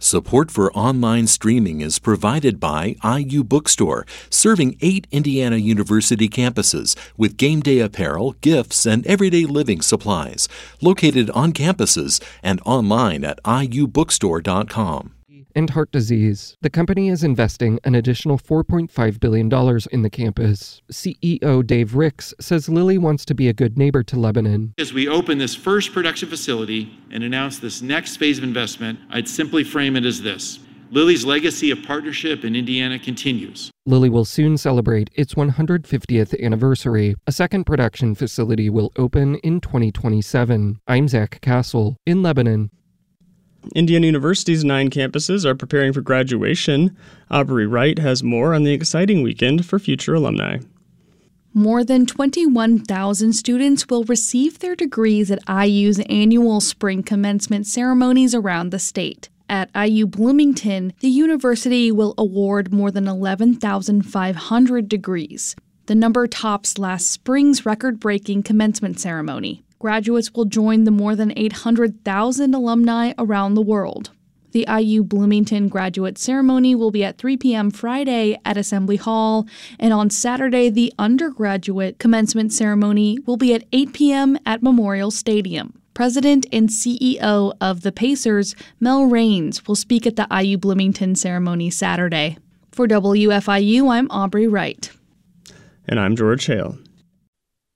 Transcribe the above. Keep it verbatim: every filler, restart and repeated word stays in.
Support for online streaming is provided by I U Bookstore, serving eight Indiana University campuses with game day apparel, gifts, and everyday living supplies. Located on campuses and online at I U bookstore dot com. And heart disease. The company is investing an additional four point five billion dollars in the campus. C E O Dave Ricks says Lilly wants to be a good neighbor to Lebanon. As we open this first production facility and announce this next phase of investment, I'd simply frame it as this. Lilly's legacy of partnership in Indiana continues. Lilly will soon celebrate its one hundred fiftieth anniversary. A second production facility will open in twenty twenty-seven. I'm Zach Castle in Lebanon. Indiana University's nine campuses are preparing for graduation. Aubrey Wright has more on the exciting weekend for future alumni. More than twenty-one thousand students will receive their degrees at I U's annual spring commencement ceremonies around the state. At I U Bloomington, the university will award more than eleven thousand five hundred degrees. The number tops last spring's record-breaking commencement ceremony. Graduates will join the more than eight hundred thousand alumni around the world. The I U Bloomington graduate ceremony will be at three p.m. Friday at Assembly Hall, and on Saturday, the undergraduate commencement ceremony will be at eight p.m. at Memorial Stadium. President and C E O of the Pacers, Mel Raines, will speak at the I U Bloomington ceremony Saturday. For W F I U, I'm Aubrey Wright. And I'm George Hale.